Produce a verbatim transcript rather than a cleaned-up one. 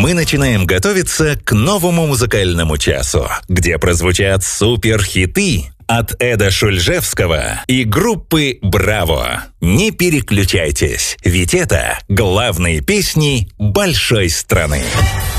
мы начинаем готовиться к новому музыкальному часу, где прозвучат суперхиты от Эда Шульжевского и группы «Браво». Не переключайтесь, ведь это главные песни большой страны.